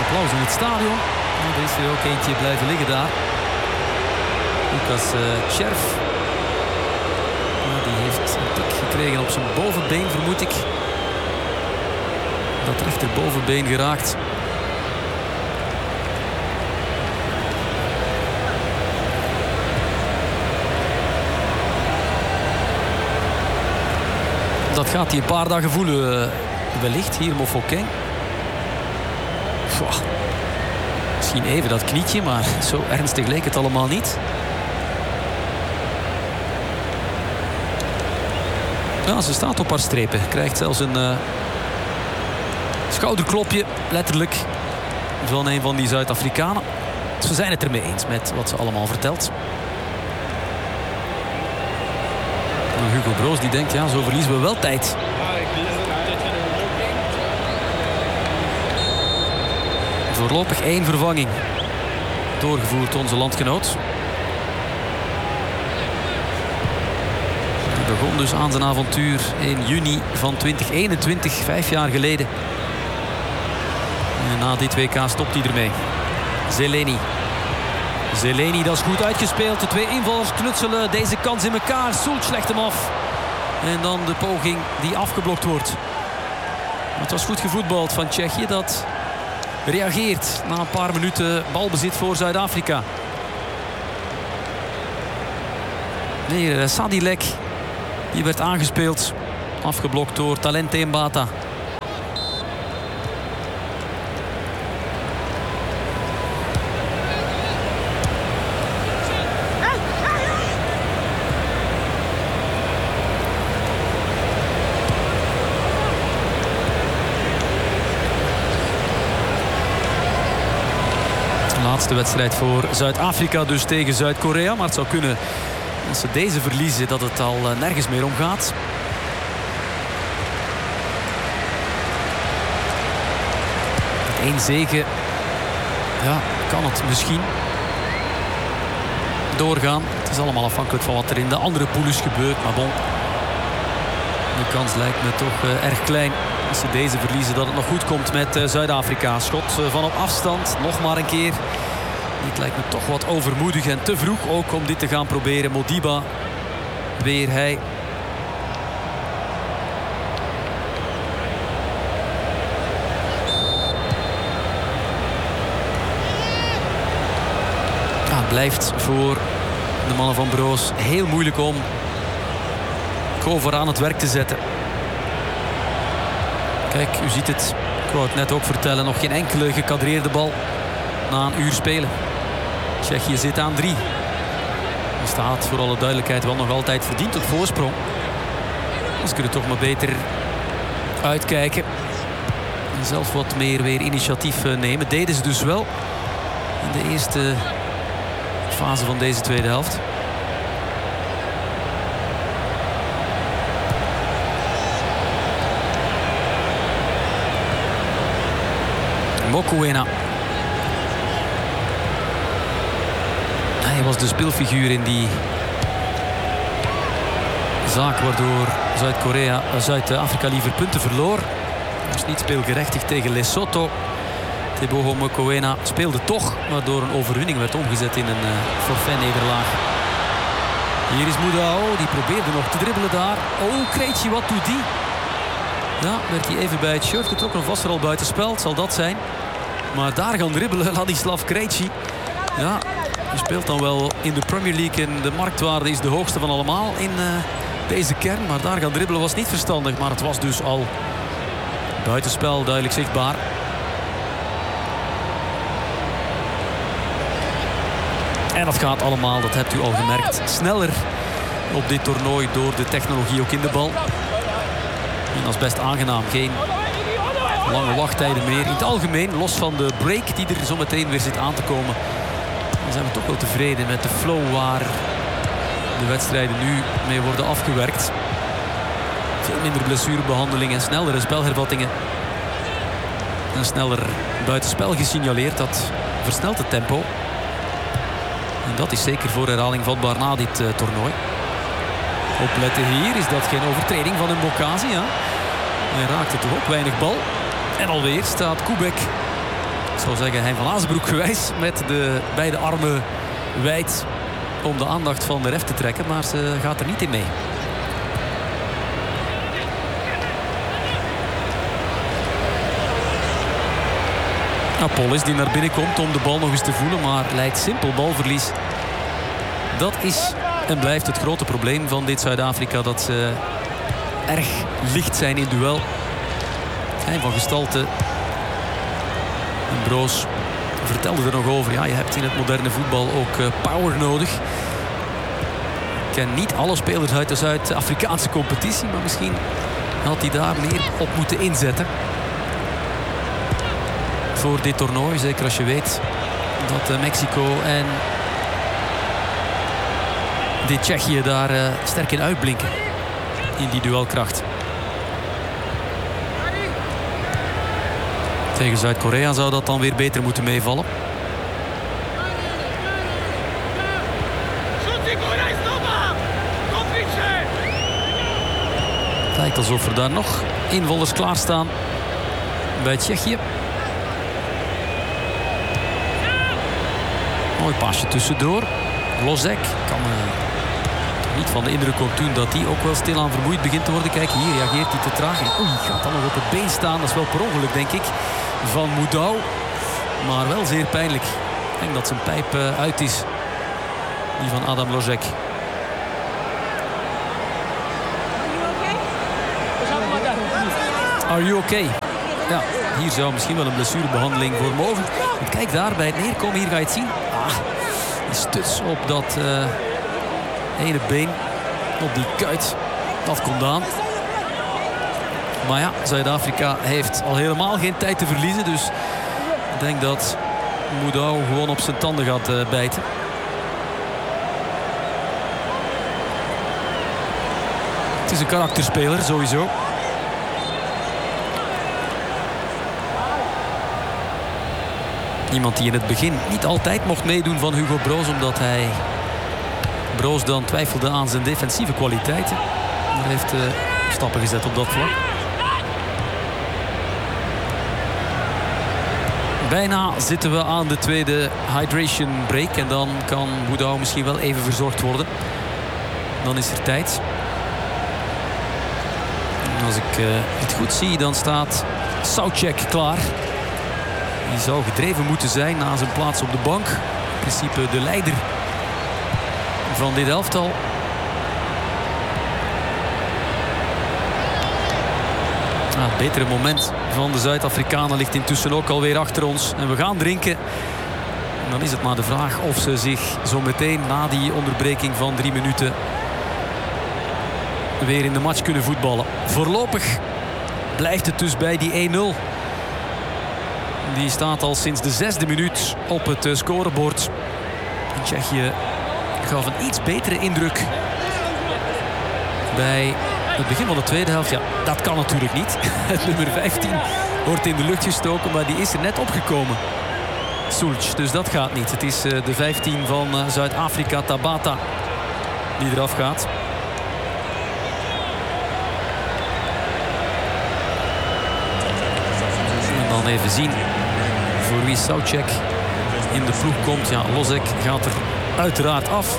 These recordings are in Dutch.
applaus in het stadion. En er is er ook eentje blijven liggen daar. Lucas Tjerf. Die heeft een tik gekregen op zijn bovenbeen, vermoed ik. Dat rechterbovenbeen geraakt. Dat gaat hij een paar dagen voelen, wellicht, hier Mofokeng. Misschien even dat knietje, maar zo ernstig leek het allemaal niet. Ja, ze staat op haar strepen. Krijgt zelfs een schouderklopje, letterlijk, van een van die Zuid-Afrikanen. Ze zijn het ermee eens met wat ze allemaal vertelt. Hugo Broos die denkt, ja, zo verliezen we wel tijd. Voorlopig 1 vervanging. Doorgevoerd onze landgenoot. Hij begon dus aan zijn avontuur in juni van 2021, 5 jaar geleden. En na dit WK stopt hij ermee. Zeleni, dat is goed uitgespeeld. De 2 invallers knutselen deze kans in elkaar. Sulc legt hem af. En dan de poging die afgeblokt wordt. Maar het was goed gevoetbald van Tsjechië. Dat reageert na een paar minuten balbezit voor Zuid-Afrika. Nee, Sadilek. Die werd aangespeeld. Afgeblokt door Talente Mbata. De wedstrijd voor Zuid-Afrika dus tegen Zuid-Korea. Maar het zou kunnen, als ze deze verliezen, dat het al nergens meer om gaat. Met 1 zege, ja, kan het misschien doorgaan. Het is allemaal afhankelijk van wat er in de andere poules gebeurt. Maar bon, de kans lijkt me toch erg klein. Als ze deze verliezen, dat het nog goed komt met Zuid-Afrika. Schot van op afstand, nog maar een keer. Dit lijkt me toch wat overmoedig en te vroeg ook om dit te gaan proberen. Modiba, weer hij. Ja, het blijft voor de mannen van Broos heel moeilijk om Kovar aan het werk te zetten. Kijk, u ziet het. Ik wou het net ook vertellen. Nog geen enkele gekadreerde bal na een uur spelen. Tsjechië zit aan 3. Er staat voor alle duidelijkheid wel nog altijd verdiend op voorsprong. Ze kunnen toch maar beter uitkijken. En zelf wat meer weer initiatief nemen. Deden ze dus wel in de eerste fase van deze tweede helft. Mokoena. Hij was de speelfiguur in die zaak waardoor Zuid-Afrika liever punten verloor. Hij was niet speelgerechtigd tegen Lesotho. Teboho Mokoena speelde toch, waardoor een overwinning werd omgezet in een forfait-nederlaag. Hier is Moudao, die probeerde nog te dribbelen daar. Oh, Krejci, wat doet die? Ja, werd hij even bij het shirt getrokken of was er al buitenspel? Het zal dat zijn. Maar daar gaan dribbelen, Ladislav Krejci. Ja, hij speelt dan wel in de Premier League en de marktwaarde is de hoogste van allemaal in deze kern. Maar daar gaan dribbelen was niet verstandig. Maar het was dus al buitenspel, duidelijk zichtbaar. En dat gaat allemaal, dat hebt u al gemerkt, sneller op dit toernooi door de technologie ook in de bal. En dat is best aangenaam. Geen lange wachttijden meer. In het algemeen, los van de break die er zo meteen weer zit aan te komen, dan zijn we toch wel tevreden met de flow waar de wedstrijden nu mee worden afgewerkt. Veel minder blessurebehandeling en snellere spelhervattingen. En sneller buitenspel gesignaleerd. Dat versnelt het tempo. En dat is zeker voor herhaling vatbaar na dit toernooi. Opletten hier, is dat geen overtreding van Mbokazi? Ja? Hij raakte toch ook weinig bal. En alweer staat Kubek Ik zou zeggen Hein van Azenbroek gewijs. Met de beide armen wijd om de aandacht van de ref te trekken. Maar ze gaat er niet in mee. Polis die naar binnen komt om de bal nog eens te voelen. Maar leidt simpel balverlies. Dat is en blijft het grote probleem van dit Zuid-Afrika. Dat ze erg licht zijn in duel. Hein van gestalte. En Broos vertelde er nog over. Ja, je hebt in het moderne voetbal ook power nodig. Ik ken niet alle spelers uit de Zuid-Afrikaanse competitie. Maar misschien had hij daar meer op moeten inzetten. Voor dit toernooi. Zeker als je weet dat Mexico en dit Tsjechië daar sterk in uitblinken. In die duelkracht. Tegen Zuid-Korea zou dat dan weer beter moeten meevallen. Het lijkt alsof er daar nog invallers klaarstaan bij Tsjechië. Mooi paasje tussendoor. Lozek kan niet van de indruk doen dat hij ook wel stilaan vermoeid begint te worden. Kijk, hier reageert hij te traag. En oei, gaat dan nog op het been staan. Dat is wel per ongeluk, denk ik, van Moudou. Maar wel zeer pijnlijk. Ik denk dat zijn pijp uit is. Die van Adam Lozek. Are you okay? Ja, hier zou misschien wel een blessurebehandeling voor mogen. Want kijk daar, bij het neerkomen, hier ga je het zien. Die stuts op dat ene been. Op die kuit. Dat komt aan. Maar ja, Zuid-Afrika heeft al helemaal geen tijd te verliezen. Dus ik denk dat Moudou gewoon op zijn tanden gaat bijten. Het is een karakterspeler, sowieso. Iemand die in het begin niet altijd mocht meedoen van Hugo Broos. Omdat Broos dan twijfelde aan zijn defensieve kwaliteiten. Maar heeft stappen gezet op dat vlak. Bijna zitten we aan de tweede hydration break. En dan kan Moudou misschien wel even verzorgd worden. Dan is er tijd. En als ik het goed zie, dan staat Soucek klaar. Die zou gedreven moeten zijn na zijn plaats op de bank. In principe de leider van dit elftal. Het betere moment van de Zuid-Afrikanen ligt intussen ook alweer achter ons. En we gaan drinken. En dan is het maar de vraag of ze zich zo meteen na die onderbreking van 3 minuten weer in de match kunnen voetballen. Voorlopig blijft het dus bij die 1-0. Die staat al sinds de 6e minuut op het scorebord. Tsjechië gaf een iets betere indruk bij het begin van de tweede helft. Ja, dat kan natuurlijk niet. Het nummer 15 wordt in de lucht gestoken, maar die is er net opgekomen. Sulc, dus dat gaat niet. Het is de 15 van Zuid-Afrika, Tabata, die eraf gaat. En dan even zien voor wie Soucek in de ploeg komt. Ja, Lozek gaat er uiteraard af.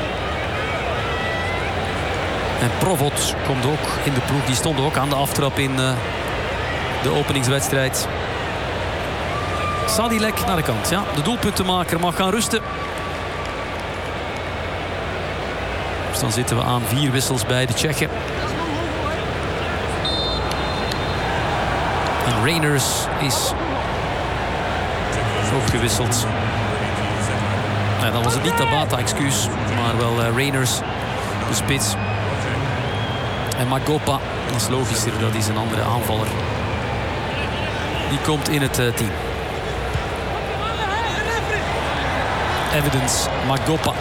En Provot komt ook in de ploeg. Die stond ook aan de aftrap in de openingswedstrijd. Sadilek naar de kant. Ja, de doelpuntenmaker mag gaan rusten. Dus dan zitten we aan 4 wissels bij de Tsjechen. En Reiners is ook gewisseld. Nee, dan was het niet Tabata, excuus. Maar wel Reiners, de spits. En Magopa, dat is logischer, dat is een andere aanvaller. Die komt in het team. Evidence, Magopa.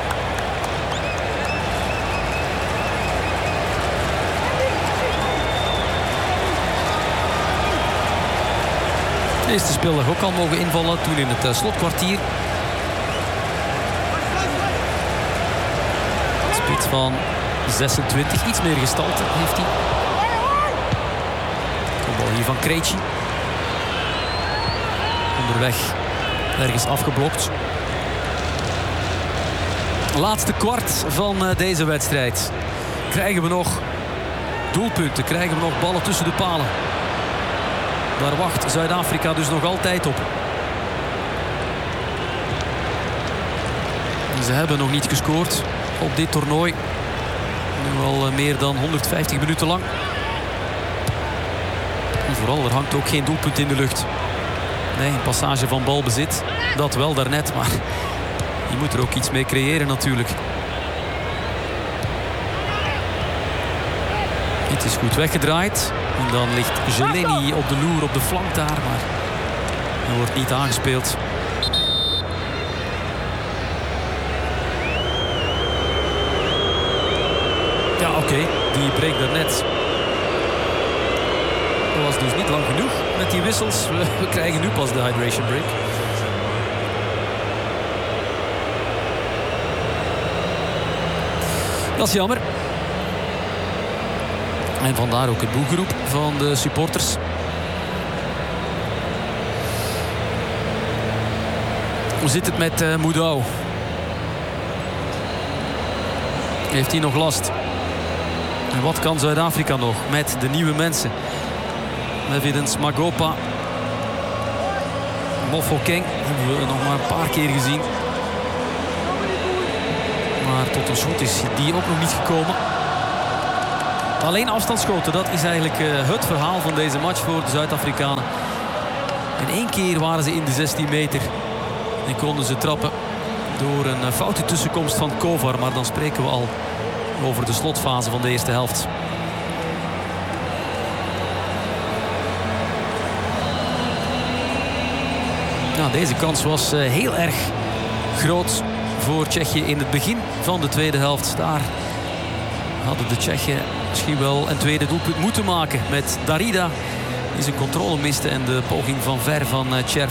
De eerste speler ook al mogen invallen, toen in het slotkwartier. Spits van 26, iets meer gestalte heeft hij. De bal hier van Krejci. Onderweg Ergens afgeblokt. Laatste kwart van deze wedstrijd. Krijgen we nog doelpunten? Krijgen we nog ballen tussen de palen? Daar wacht Zuid-Afrika dus nog altijd op. Ze hebben nog niet gescoord op dit toernooi. Nu al meer dan 150 minuten lang. En vooral, er hangt ook geen doelpunt in de lucht. Nee, een passage van balbezit. Dat wel daarnet, maar je moet er ook iets mee creëren natuurlijk. Het is goed weggedraaid. En dan ligt Jeleni op de loer op de flank daar, maar hij wordt niet aangespeeld. Ja, oké, die breekt daarnet. Dat was dus niet lang genoeg met die wissels. We krijgen nu pas de hydration break. Dat is jammer. En vandaar ook het boegeroep van de supporters. Hoe zit het met Moudou? Heeft hij nog last? En wat kan Zuid-Afrika nog met de nieuwe mensen? Evidence Magopa. Mofokeng hebben we nog maar een paar keer gezien. Maar tot een schot is die ook nog niet gekomen. Alleen afstandsschoten, dat is eigenlijk het verhaal van deze match voor de Zuid-Afrikanen. En 1 keer waren ze in de 16 meter. En konden ze trappen door een foute tussenkomst van Kovar. Maar dan spreken we al over de slotfase van de eerste helft. Nou, deze kans was heel erg groot voor Tsjechië in het begin van de tweede helft. Daar hadden de Tsjechen misschien wel een tweede doelpunt moeten maken met Darida, die zijn controle miste, en de poging van ver van Tjerf.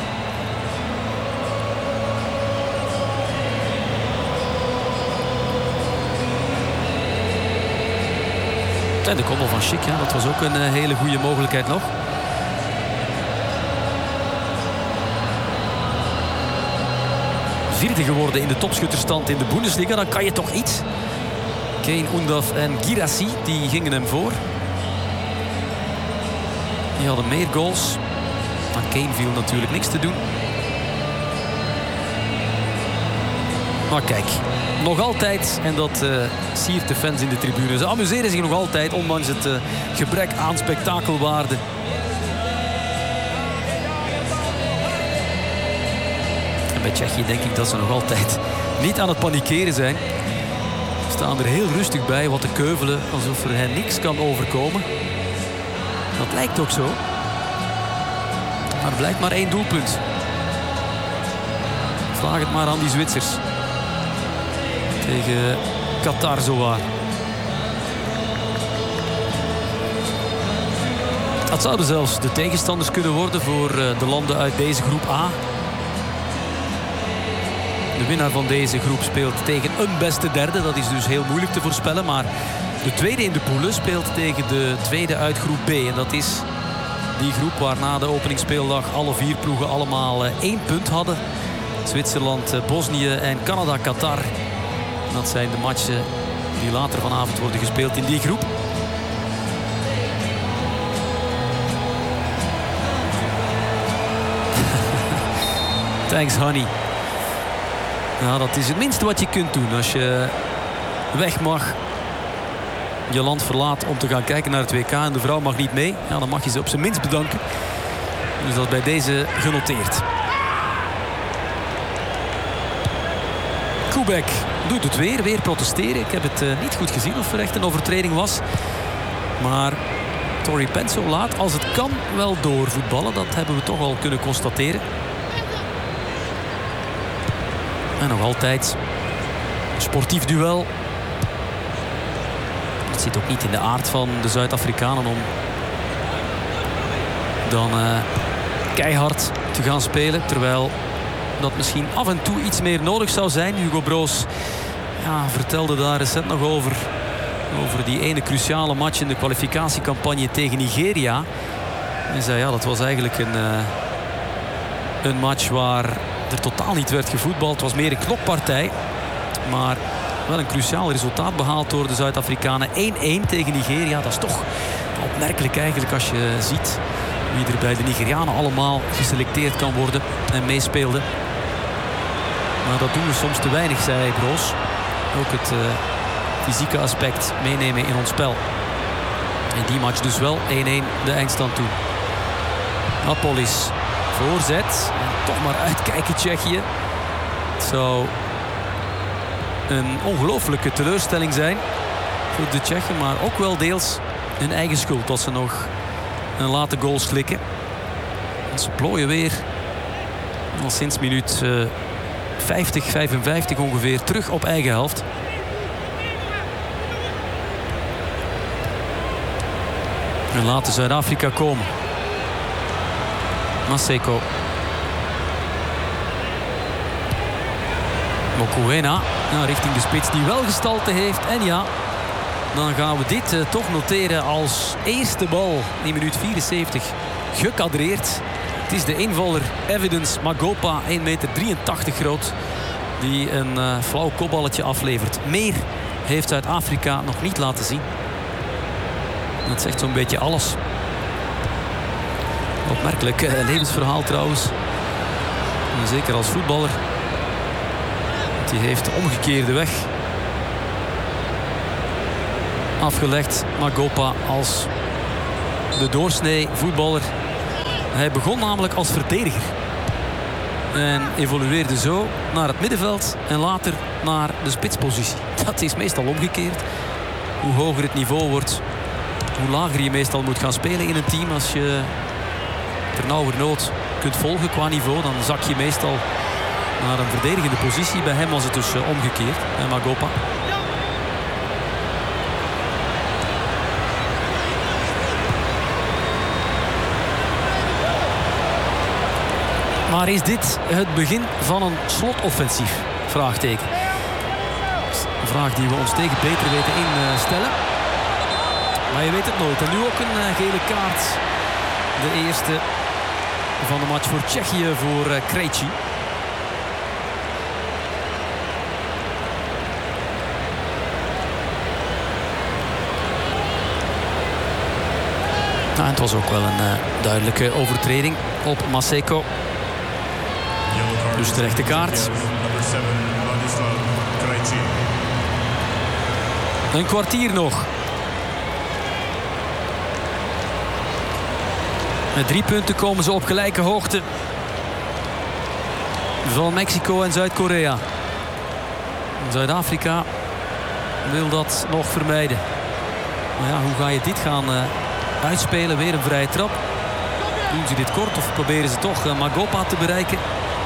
En de kommel van Schick, ja, dat was ook een hele goede mogelijkheid nog. Vierde geworden in de topschutterstand in de Bundesliga. Dan kan je toch iets. Kane, Undaf en Girassi, die gingen hem voor. Die hadden meer goals. Maar Kane viel natuurlijk niks te doen. Maar kijk, nog altijd, en dat siert de fans in de tribune. Ze amuseren zich nog altijd, ondanks het gebrek aan spektakelwaarde. En bij Tsjechië denk ik dat ze nog altijd niet aan het panikeren zijn. Ze staan er heel rustig bij, wat te keuvelen, alsof er hen niks kan overkomen. Dat lijkt ook zo. Maar er blijkt maar 1 doelpunt. Vraag het maar aan die Zwitsers. Tegen Qatar zowaar. Dat zouden zelfs de tegenstanders kunnen worden voor de landen uit deze groep A. De winnaar van deze groep speelt tegen een beste derde. Dat is dus heel moeilijk te voorspellen. Maar de tweede in de poelen speelt tegen de tweede uit groep B. En dat is die groep waar na de openingsspeeldag alle 4 ploegen allemaal 1 punt hadden. Zwitserland, Bosnië en Canada, Qatar. Dat zijn de matchen die later vanavond worden gespeeld in die groep. Thanks, honey. Nou, dat is het minste wat je kunt doen als je weg mag, je land verlaat om te gaan kijken naar het WK en de vrouw mag niet mee. Ja, dan mag je ze op zijn minst bedanken. Dus dat is bij deze genoteerd. Kubek doet het weer protesteren. Ik heb het niet goed gezien of er echt een overtreding was. Maar Tori Penso laat, als het kan, wel doorvoetballen. Dat hebben we toch al kunnen constateren. En nog altijd sportief duel. Het zit ook niet in de aard van de Zuid-Afrikanen om dan keihard te gaan spelen. Terwijl dat misschien af en toe iets meer nodig zou zijn. Hugo Broos vertelde daar recent nog over die ene cruciale match in de kwalificatiecampagne tegen Nigeria. En zei, ja, dat was eigenlijk een match waar er totaal niet werd gevoetbald. Het was meer een knokpartij. Maar wel een cruciaal resultaat behaald door de Zuid-Afrikanen. 1-1 tegen Nigeria. Dat is toch opmerkelijk eigenlijk als je ziet wie er bij de Nigerianen allemaal geselecteerd kan worden en meespeelde. Maar dat doen we soms te weinig, zei Broos. Ook het fysieke aspect meenemen in ons spel. In die match dus wel 1-1 de eindstand toe. Napolis voorzet. En toch maar uitkijken Tsjechië. Het zou een ongelofelijke teleurstelling zijn voor de Tsjechen. Maar ook wel deels hun eigen schuld dat ze nog een late goal slikken. En ze plooien weer al sinds minuut 50, 55 ongeveer terug op eigen helft. En laten Zuid-Afrika komen. Maseko. Mokoena richting de spits die wel gestalte heeft. En ja, dan gaan we dit toch noteren als eerste bal in minuut 74 gekadreerd. Het is de invaller Evidence Magopa, 1,83 meter groot, die een flauw kopballetje aflevert. Meer heeft Zuid-Afrika nog niet laten zien. Dat zegt zo'n beetje alles. Opmerkelijk levensverhaal trouwens. En zeker als voetballer. Die heeft de omgekeerde weg afgelegd. Magopa als de doorsnee voetballer. Hij begon namelijk als verdediger. En evolueerde zo naar het middenveld en later naar de spitspositie. Dat is meestal omgekeerd. Hoe hoger het niveau wordt, hoe lager je meestal moet gaan spelen in een team. Als je ternauwernood kunt volgen qua niveau, dan zak je meestal naar een verdedigende positie. Bij hem was het dus omgekeerd, bij Magopa. Maar is dit het begin van een slotoffensief? Vraagteken. Een vraag die we ons tegen beter weten instellen. Maar je weet het nooit. En nu ook een gele kaart. De eerste van de match voor Tsjechië voor Krejci. Nou, het was ook wel een duidelijke overtreding op Maseko. Dus de rechte kaart. Een kwartier nog. Met 3 punten komen ze op gelijke hoogte van Mexico en Zuid-Korea. Zuid-Afrika wil dat nog vermijden. Maar ja, hoe ga je dit gaan uitspelen? Weer een vrije trap. Doen ze dit kort of proberen ze toch Magopa te bereiken?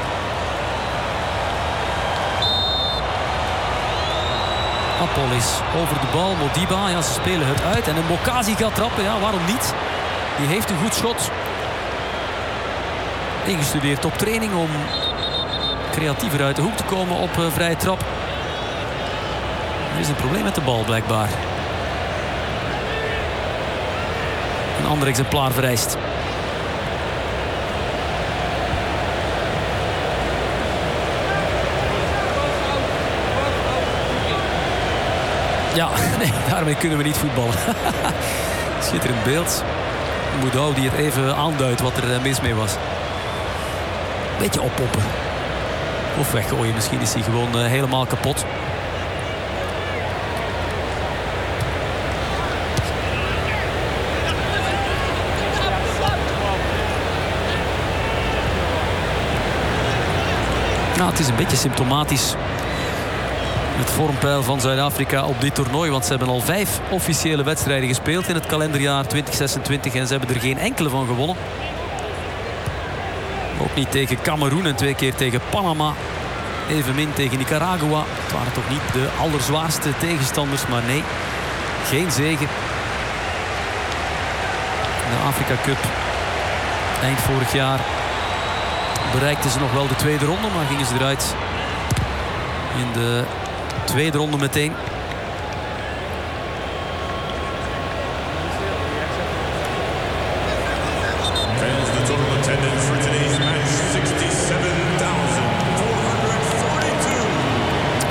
Napolis over de bal. Modiba, ja, ze spelen het uit. En een Bokazi gaat trappen, ja, waarom niet? Die heeft een goed schot. Ingestudeerd op training om creatiever uit de hoek te komen op vrije trap. Er is een probleem met de bal blijkbaar. Een ander exemplaar vereist. Ja, nee, daarmee kunnen we niet voetballen. Schitterend beeld. Moudou die het even aanduidt wat er mis mee was. Beetje oppoppen. Of weggooien, misschien is hij gewoon helemaal kapot. Nou, het is een beetje symptomatisch. Het vormpeil van Zuid-Afrika op dit toernooi. Want ze hebben al 5 officiële wedstrijden gespeeld in het kalenderjaar 2026. En ze hebben er geen enkele van gewonnen. Ook niet tegen Kameroen en 2 keer tegen Panama. Evenmin tegen Nicaragua. Het waren toch niet de allerzwaarste tegenstanders. Maar nee, geen zege. De Afrika Cup eind vorig jaar bereikten ze nog wel de tweede ronde. Maar gingen ze eruit in de tweede ronde meteen. That is the total attendance for today's match, 16.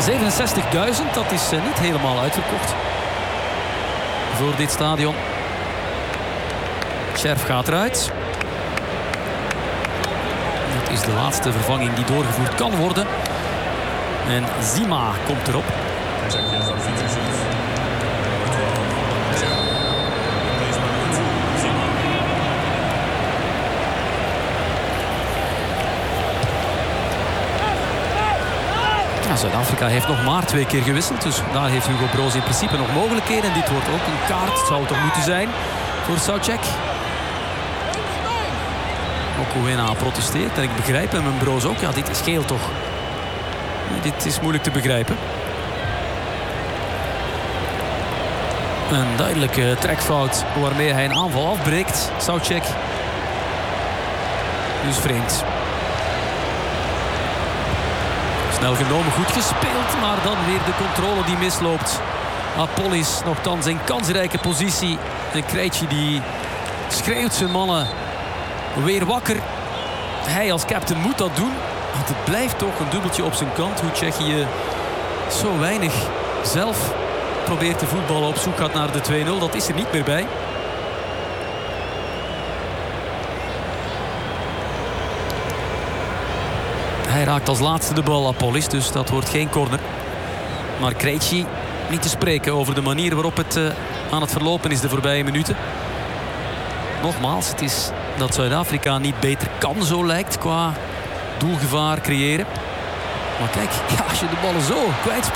67.000, dat is niet helemaal uitverkocht voor dit stadion. Scherf gaat eruit. Dat is de laatste vervanging die doorgevoerd kan worden. En Zima komt erop. Zuid-Afrika heeft nog maar 2 keer gewisseld. Dus daar heeft Hugo Broos in principe nog mogelijkheden. En dit wordt ook een kaart. Zou het toch moeten zijn voor Soucek. Mokoena protesteert. En ik begrijp hem en Broos ook. Ja, dit is geel toch. Dit is moeilijk te begrijpen. Een duidelijke trekfout waarmee hij een aanval afbreekt. Soucek. Dus vreemd. Snel genomen, goed gespeeld, maar dan weer de controle die misloopt. Apolis nogthans in kansrijke positie. En Krejci die schreeuwt zijn mannen weer wakker. Hij als captain moet dat doen. Want het blijft toch een dubbeltje op zijn kant. Hoe Tsjechië zo weinig zelf probeert te voetballen, op zoek gaat naar de 2-0. Dat is er niet meer bij. Hij raakt als laatste de bal, Apolis, dus dat wordt geen corner. Maar Krejci niet te spreken over de manier waarop het aan het verlopen is de voorbije minuten. Nogmaals, het is dat Zuid-Afrika niet beter kan, zo lijkt, qua doelgevaar creëren. Maar kijk, ja, als je de ballen zo kwijtspeelt.